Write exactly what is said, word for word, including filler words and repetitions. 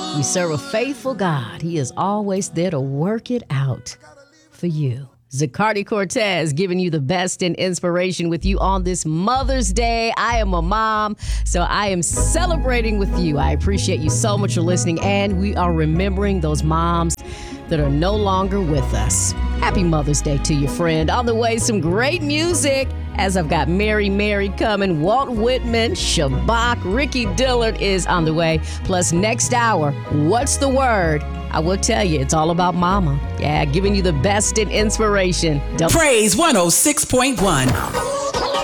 We serve a faithful God. He is always there to work it out for you. Zacardi Cortez giving you the best in inspiration with you on this Mother's Day. I am a mom, so I am celebrating with you. I appreciate you so much for listening, and we are remembering those moms that are no longer with us. Happy Mother's Day to you, friend. On the way, some great music, as I've got Mary Mary coming, Walt Whitman, Shabak, Ricky Dillard is on the way. Plus, next hour, What's the Word? I will tell you, it's all about mama. Yeah, giving you the best in inspiration. Don't- Praise one oh six point one.